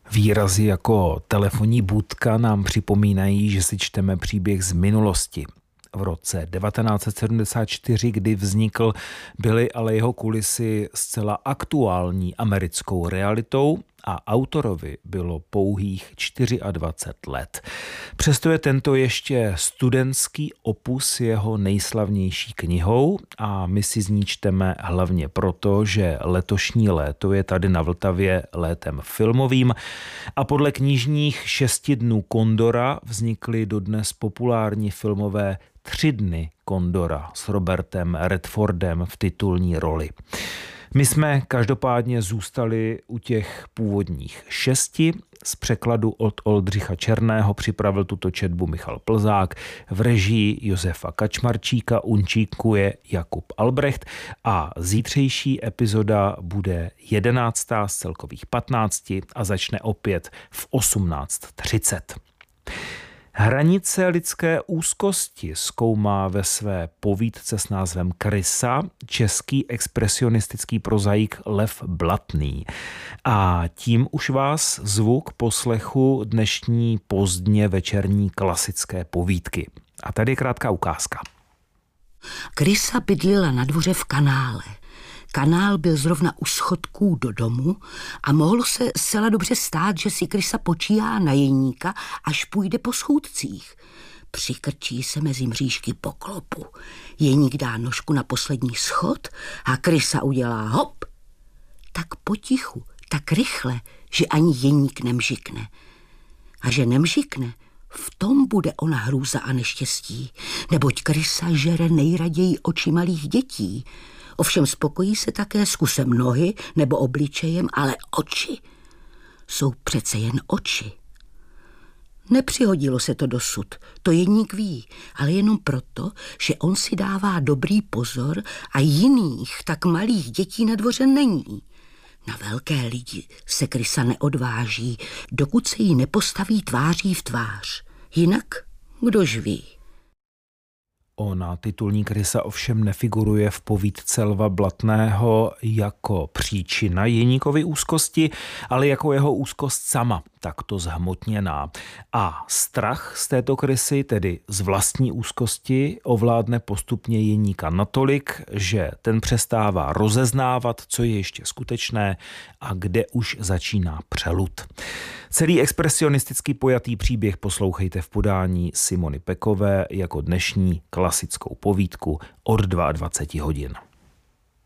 Výrazy jako telefonní budka nám připomínají, že si čteme příběh z minulosti. V roce 1974, kdy vznikl, byly ale jeho kulisy zcela aktuální americkou realitou a autorovi bylo pouhých 24 let. Přesto je tento ještě studentský opus jeho nejslavnější knihou a my si z ní čteme hlavně proto, že letošní léto je tady na Vltavě létem filmovým a podle knižních 6 dnů Kondora vznikly dodnes populární filmové 3 dny Kondora s Robertem Redfordem v titulní roli. My jsme každopádně zůstali u těch původních 6. Z překladu od Oldřicha Černého připravil tuto četbu Michal Plzák, v režii Josefa Kačmarčíka unčíkuje Jakub Albrecht a zítřejší epizoda bude 11. z celkových 15 a začne opět v 18:30. Hranice lidské úzkosti zkoumá ve své povídce s názvem Krysa český expresionistický prozaik Lev Blatný. A tím už vás zvu k poslechu dnešní pozdně večerní klasické povídky. A tady je krátká ukázka. Krysa bydlila na dvoře v kanále. Kanál byl zrovna u schodků do domu a mohlo se zcela dobře stát, že si Krysa počíhá na jeníka, až půjde po schůdcích. Přikrčí se mezi mřížky po klopu. Jeník dá nožku na poslední schod a Krysa udělá hop. Tak potichu, tak rychle, že ani jeník nemžikne. A že nemžikne, v tom bude ona hrůza a neštěstí, neboť Krysa žere nejraději oči malých dětí. Ovšem spokojí se také s kusem nohy nebo obličejem, ale oči jsou přece jen oči. Nepřihodilo se to dosud, to jeník ví, ale jenom proto, že on si dává dobrý pozor a jiných tak malých dětí na dvoře není. Na velké lidi se Krysa neodváží, dokud se jí nepostaví tváří v tvář. Jinak kdož ví. Ona, titulní Krysa, ovšem nefiguruje v povídce Lva Blatného jako příčina jeníkovy úzkosti, ale jako jeho úzkost sama, takto zhmotněná. A strach z této Krysy, tedy z vlastní úzkosti, ovládne postupně jeníka natolik, že ten přestává rozeznávat, co je ještě skutečné a kde už začíná přelud. Celý expresionistický pojatý příběh poslouchejte v podání Simony Pekové jako dnešní klasickou povídku od 22 hodin.